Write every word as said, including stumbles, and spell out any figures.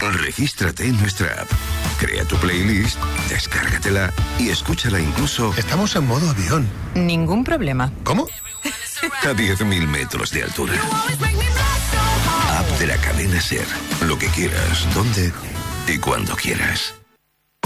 Regístrate en nuestra app. Crea tu playlist, descárgatela y escúchala incluso... Estamos en modo avión. Ningún problema. ¿Cómo? A diez mil metros de altura. App de la cadena SER. Lo que quieras, donde y cuando quieras.